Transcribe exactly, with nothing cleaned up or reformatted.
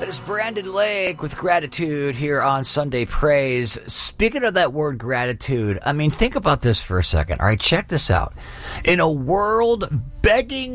is Brandon Lake with Gratitude here on Sunday Praise. Speaking of that word gratitude, I mean, think about this for a second. All right, check this out. In a world begging